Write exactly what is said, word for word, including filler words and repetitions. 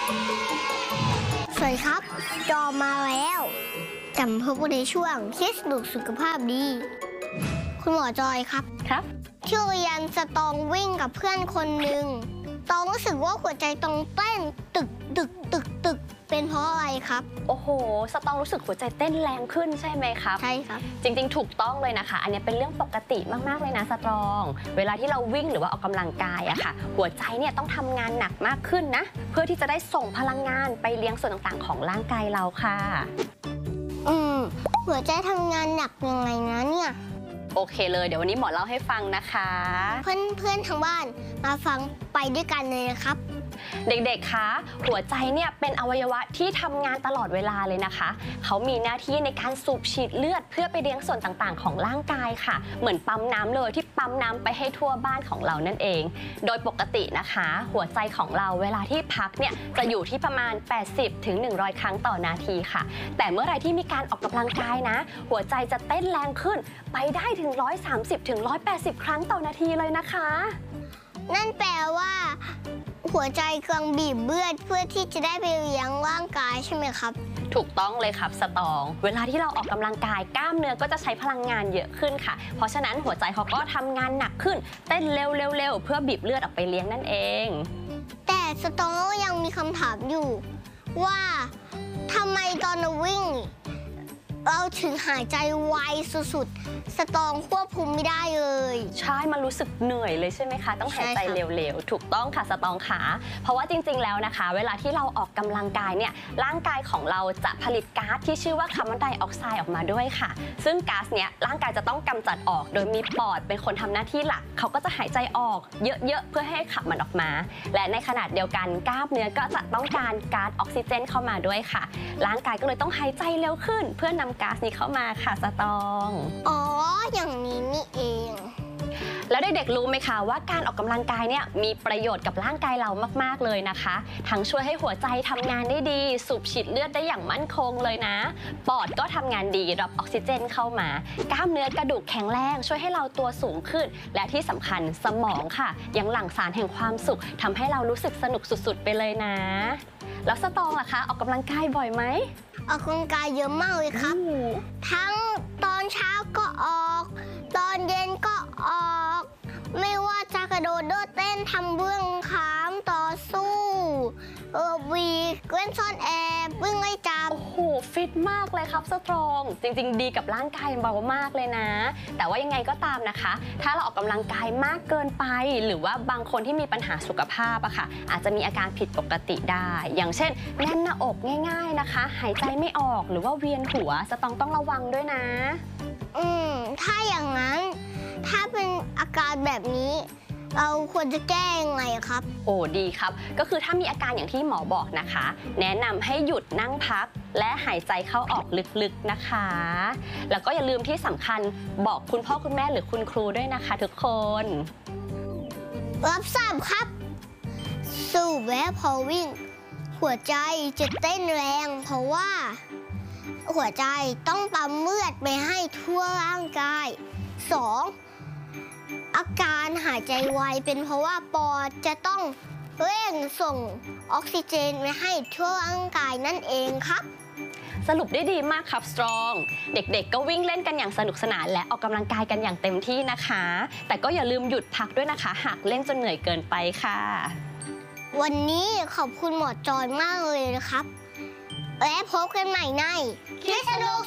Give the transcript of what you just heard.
สวัสดีครับจอมาแล้วจำพบในช่วงคิดสนุกสุขภาพดีคุณหมอจอยครับครับที่เรียนสตองวิ่งกับเพื่อนคนหนึ่งตองรู้สึกว่าหัวใจตองเต้นตึกตึกตึกตึกเป็นเพราะอะไรครับโอ้โหสตองรู้สึกหัวใจเต้นแรงขึ้นใช่ไหมครับใช่ครับจริงๆถูกต้องเลยนะคะอันนี้เป็นเรื่องปกติมากๆเลยนะสตรองเวลาที่เราวิ่งหรือว่าออกกำลังกายอะค่ะหัวใจเนี่ยต้องทำงานหนักมากขึ้นนะเพื่อที่จะได้ส่งพลังงานไปเลี้ยงส่วนต่างๆของร่างกายเราค่ะอืมหัวใจทำงานหนักยังไงนะเนี่ยโอเคเลยเดี๋ยววันนี้หมอเล่าให้ฟังนะคะเพื่อนๆทางบ้านมาฟังไปด้วยกันเลยครับเด็กๆคะหัวใจเนี่ยเป็นอวัยวะที่ทำงานตลอดเวลาเลยนะคะเขามีหน้าที่ในการสูบฉีดเลือดเพื่อไปเลี้ยงส่วนต่างๆของร่างกายค่ะเหมือนปั๊มน้ำเลยที่ปั๊มน้ำไปให้ทั่วบ้านของเรานั่นเองโดยปกตินะคะหัวใจของเราเวลาที่พักเนี่ยจะอยู่ที่ประมาณ แปดสิบถึงหนึ่งร้อย ครั้งต่อนาทีค่ะแต่เมื่อไรที่มีการออกกำลังกายนะหัวใจจะเต้นแรงขึ้นไปได้ถึง หนึ่งร้อยสามสิบถึงหนึ่งร้อยแปดสิบ ครั้งต่อนาทีเลยนะคะนั่นแปลว่าหัวใจกำลังบีบเลือดเพื่อที่จะได้ไปเลี้ยงร่างกายใช่ไหมครับถูกต้องเลยครับสตองเวลาที่เราออกกำลังกายกล้ามเนื้อก็จะใช้พลังงานเยอะขึ้นค่ะเพราะฉะนั้นหัวใจเขาก็ทำงานหนักขึ้นเต้นเร็วๆๆเพื่อบีบเลือดออกไปเลี้ยงนั่นเองแต่สตองยังมีคำถามอยู่ว่าทำไมตอนวิ่งเราถึงหายใจไวสุดๆสตองควบคุมไม่ได้เลยใช่มันรู้สึกเหนื่อยเลยใช่ไหมคะต้องหายใจเร็วๆถูกต้องค่ะสตองขาเพราะว่าจริงๆแล้วนะคะเวลาที่เราออกกำลังกายเนี่ยร่างกายของเราจะผลิตก๊าซที่ชื่อว่าคาร์บอนไดออกไซด์ออกมาด้วยค่ะซึ่งก๊าซเนี้ยร่างกายจะต้องกำจัดออกโดยมีปอดเป็นคนทำหน้าที่หลักเขาก็จะหายใจออกเยอะๆเพื่อให้ขับมันออกมาและในขณะเดียวกันกล้ามเนื้อก็จะต้องการก๊าซออกซิเจนเข้ามาด้วยค่ะร่างกายก็เลยต้องหายใจเร็วขึ้นเพื่อนำก๊าซนี้เข้ามาค่ะสตองอ๋ออย่างนี้นี่เองแล้วเด็กๆรู้ไหมคะว่าการออกกำลังกายเนี่ยมีประโยชน์กับร่างกายเรามากๆเลยนะคะทั้งช่วยให้หัวใจทำงานได้ดีสูบฉีดเลือดได้อย่างมั่นคงเลยนะปอดก็ทำงานดีรับออกซิเจนเข้ามากล้ามเนื้อกระดูกแข็งแรงช่วยให้เราตัวสูงขึ้นและที่สำคัญสมองค่ะยังหลั่งสารแห่งความสุขทำให้เรารู้สึกสนุกสุดๆไปเลยนะแล้วสตองล่ะคะออกกำลังกายบ่อยไหมออกกำลังกายเยอะมากเลยครับทั้งตอนเช้าก็ออกตอนเย็นก็ออกไม่ว่าจะกระโดดโดดเต้นทำเบื้องขามต่อสู้เออวีเล่นซ่อนแอบวิ่งไล่จับโอ้โหฟิตมากเลยครับสตรองจริงๆดีกับร่างกายเบามากเลยนะแต่ว่ายังไงก็ตามนะคะถ้าเราออกกำลังกายมากเกินไปหรือว่าบางคนที่มีปัญหาสุขภาพอะค่ะอาจจะมีอาการผิดปกติได้อย่างเช่นแน่นหน้าอกง่ายๆนะคะหายใจไม่ออกหรือว่าเวียนหัวสตรองต้องระวังด้วยนะอืมถ้าอย่างนั้นถ้าเป็นอาการแบบนี้เราควรจะแก้ยังไงครับโอ้ดีครับก็คือถ้ามีอาการอย่างที่หมอบอกนะคะแนะนำให้หยุดนั่งพักและหายใจเข้าออกลึกๆนะคะแล้วก็อย่าลืมที่สำคัญบอกคุณพ่อคุณแม่หรือคุณครูด้วยนะคะทุกคนรับทราบครับสู้แวะพอวิ่งหัวใจจะเต้นแรงเพราะว่าหัวใจต้องปั๊มเลือดไปให้ทั่วร่างกายสองอาการหายใจไวเป็นเพราะว่าปอดจะต้องเร่งส่งออกซิเจนไปให้ทั่วร่างกายนั่นเองครับสรุปได้ดีมากครับสตรองเด็กๆก็วิ่งเล่นกันอย่างสนุกสนานและออกกำลังกายกันอย่างเต็มที่นะคะแต่ก็อย่าลืมหยุดพักด้วยนะคะหากเล่นจนเหนื่อยเกินไปค่ะวันนี้ขอบคุณหมอจอยมากเลยนะครับและพบกันใหม่ในคิดสนุก